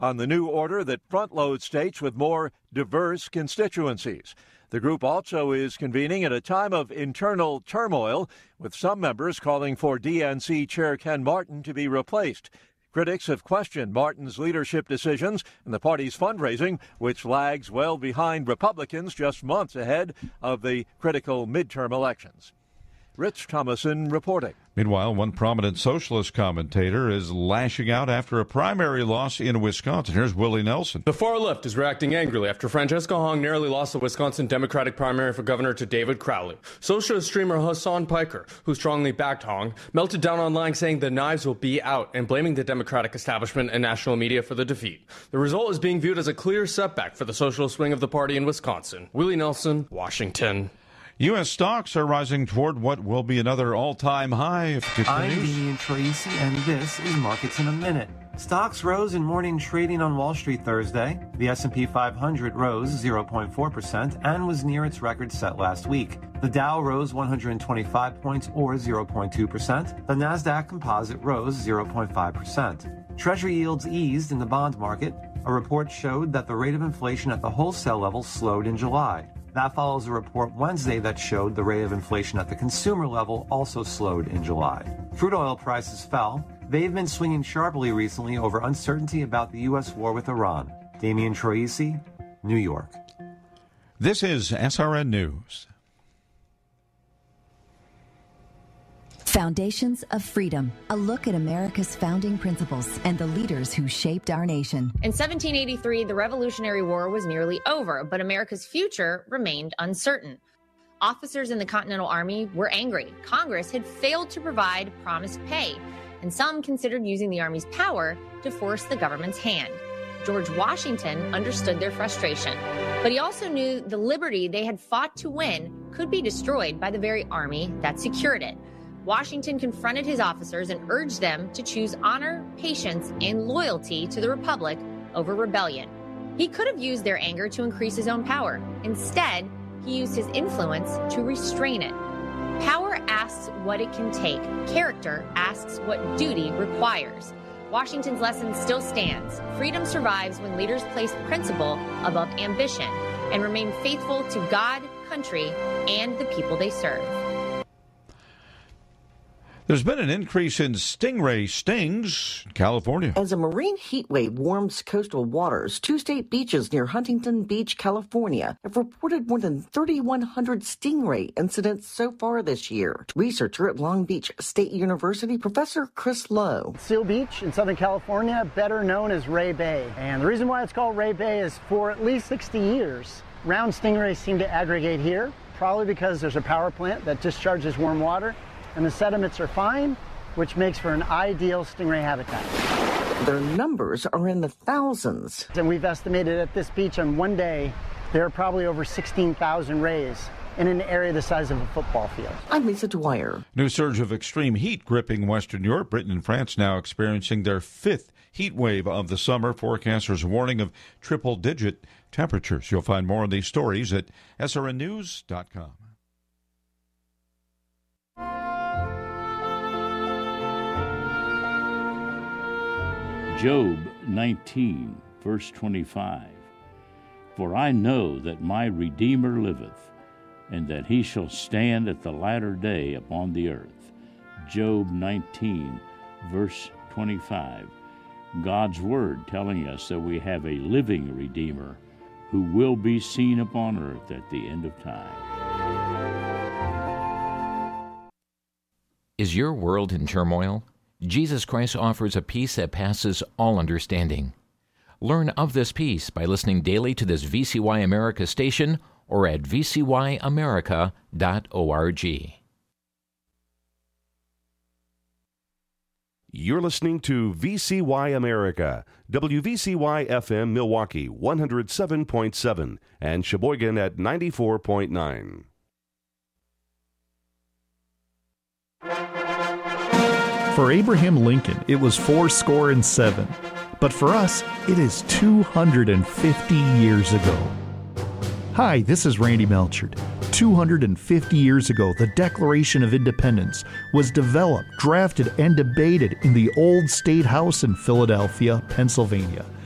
on the new order that front-loads states with more diverse constituencies. The group also is convening at a time of internal turmoil, with some members calling for DNC Chair Ken Martin to be replaced. Critics have questioned Martin's leadership decisions and the party's fundraising, which lags well behind Republicans just months ahead of the critical midterm elections. Rich Thomason reporting. Meanwhile, one prominent socialist commentator is lashing out after a primary loss in Wisconsin. Here's Willie Nelson. The far left is reacting angrily after Francesca Hong narrowly lost the Wisconsin Democratic primary for governor to David Crowley. Socialist streamer Hassan Piker, who strongly backed Hong, melted down online saying the knives will be out and blaming the Democratic establishment and national media for the defeat. The result is being viewed as a clear setback for the socialist wing of the party in Wisconsin. Willie Nelson, Washington. U.S. stocks are rising toward what will be another all-time high. I'm Damian Tracy, and this is Markets in a Minute. Stocks rose in morning trading on Wall Street Thursday. The S&P 500 rose 0.4% and was near its record set last week. The Dow rose 125 points, or 0.2%. The Nasdaq Composite rose 0.5%. Treasury yields eased in the bond market. A report showed that the rate of inflation at the wholesale level slowed in July. That follows a report Wednesday that showed the rate of inflation at the consumer level also slowed in July. Crude oil prices fell. They've been swinging sharply recently over uncertainty about the U.S. war with Iran. Damian Troisi, New York. This is SRN News. Foundations of Freedom, a look at America's founding principles and the leaders who shaped our nation. In 1783, the Revolutionary War was nearly over, but America's future remained uncertain. Officers in the Continental Army were angry. Congress had failed to provide promised pay, and some considered using the Army's power to force the government's hand. George Washington understood their frustration, but he also knew the liberty they had fought to win could be destroyed by the very army that secured it. Washington confronted his officers and urged them to choose honor, patience, and loyalty to the Republic over rebellion. He could have used their anger to increase his own power. Instead, he used his influence to restrain it. Power asks what it can take. Character asks what duty requires. Washington's lesson still stands. Freedom survives when leaders place principle above ambition and remain faithful to God, country, and the people they serve. There's been an increase in stingray stings in California. As a marine heat wave warms coastal waters, 2 state beaches near Huntington Beach, California, have reported more than 3,100 stingray incidents so far this year. Researcher at Long Beach State University, Professor Chris Lowe. Seal Beach in Southern California, better known as Ray Bay. And the reason why it's called Ray Bay is for at least 60 years, round stingrays seem to aggregate here, probably because there's a power plant that discharges warm water. And the sediments are fine, which makes for an ideal stingray habitat. Their numbers are in the thousands. And we've estimated at this beach on one day, there are probably over 16,000 rays in an area the size of a football field. I'm Lisa Dwyer. New surge of extreme heat gripping Western Europe. Britain and France now experiencing their 5th heat wave of the summer. Forecasters warning of triple-digit temperatures. You'll find more on these stories at srnnews.com. Job 19, verse 25. For I know that my Redeemer liveth, and that he shall stand at the latter day upon the earth. Job 19, verse 25. God's word telling us that we have a living Redeemer who will be seen upon earth at the end of time. Is your world in turmoil? Jesus Christ offers a peace that passes all understanding. Learn of this peace by listening daily to this VCY America station or at vcyamerica.org. You're listening to VCY America, WVCY-FM Milwaukee 107.7 and Sheboygan at 94.9. For Abraham Lincoln, it was fourscore and 7. But for us, it is 250 years ago. Hi, this is Randy Melchard. 250 years ago, the Declaration of Independence was developed, drafted, and debated in the old State House in Philadelphia, Pennsylvania.